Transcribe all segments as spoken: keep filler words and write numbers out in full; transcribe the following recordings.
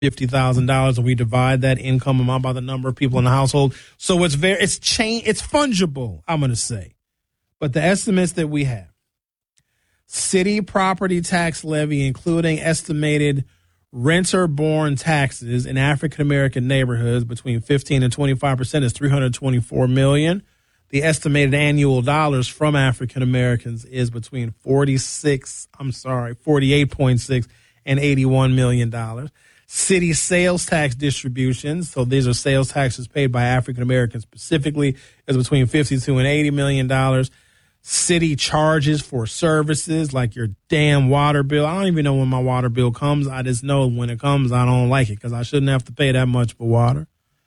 fifty thousand dollars, and we divide that income amount by the number of people in the household. So it's very, it's chain, it's fungible, I'm going to say. But the estimates that we have, city property tax levy, including estimated renter-borne taxes in African-American neighborhoods between fifteen and twenty-five percent is three hundred twenty-four million dollars. The estimated annual dollars from African-Americans is between forty-six, I'm sorry, forty-eight point six and eighty-one million dollars. City sales tax distributions, so these are sales taxes paid by African-Americans specifically, is between fifty-two and eighty million dollars. City charges for services like your damn water bill. I don't even know when my water bill comes. I just know when it comes, I don't like it because I shouldn't have to pay that much for water.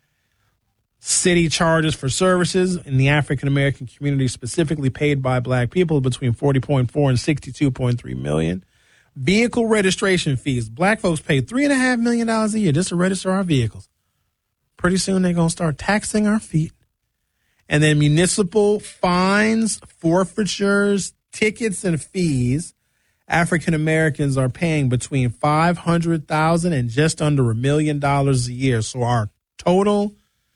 City charges for services in the African-American community, specifically paid by black people, between forty point four and sixty-two point three million. Vehicle registration fees. Black folks pay three and a half million dollars a year just to register our vehicles. Pretty soon they're going to start taxing our feet. And then municipal fines, forfeitures, tickets, and fees. African Americans are paying between five hundred thousand dollars and just under a million dollars a year. So our total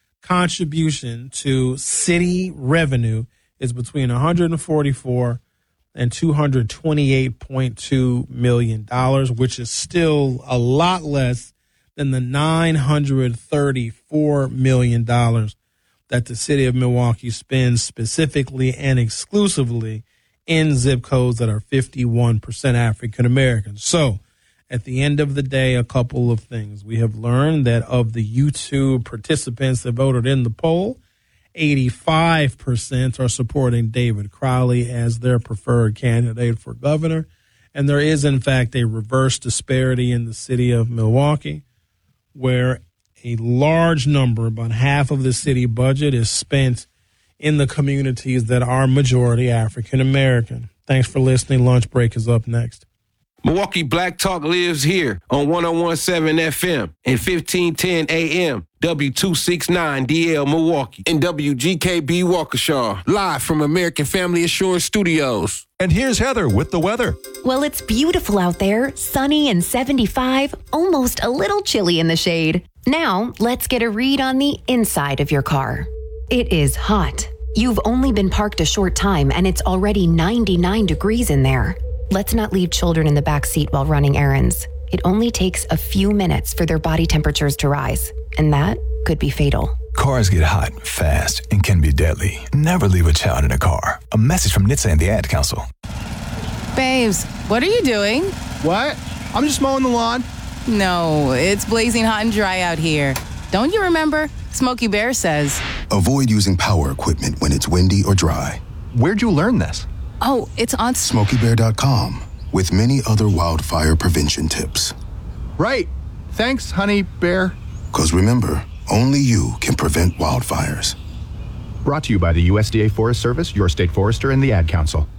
contribution to city revenue is between one hundred forty-four and two hundred twenty-eight point two million dollars, which is still a lot less than the nine hundred thirty-four million dollars that the city of Milwaukee spends specifically and exclusively in zip codes that are fifty-one percent African American. So at the end of the day, a couple of things. We have learned that of the YouTube participants that voted in the poll, eighty-five percent are supporting David Crowley as their preferred candidate for governor. And there is, in fact, a reverse disparity in the city of Milwaukee, where a large number, about half of the city budget, is spent in the communities that are majority African American. Thanks for listening. Lunch break is up next. Milwaukee Black Talk lives here on one oh one point seven F M and fifteen ten A M, W two sixty-nine D L Milwaukee, and W G K B Waukesha, live from American Family Assurance Studios. And here's Heather with the weather. Well, it's beautiful out there, sunny and seventy-five, almost a little chilly in the shade. Now, let's get a read on the inside of your car. It is hot. You've only been parked a short time and it's already ninety-nine degrees in there. Let's not leave children in the back seat while running errands. It only takes a few minutes for their body temperatures to rise, and that could be fatal. Cars get hot, fast, and can be deadly. Never leave a child in a car. A message from N H T S A and the Ad Council. Babes, what are you doing? What? I'm just mowing the lawn. No, it's blazing hot and dry out here. Don't you remember? Smokey Bear says, avoid using power equipment when it's windy or dry. Where'd you learn this? Oh, it's on Smokey Bear dot com with many other wildfire prevention tips. Right. Thanks, honey bear. Because remember, only you can prevent wildfires. Brought to you by the U S D A Forest Service, your state forester, and the Ad Council.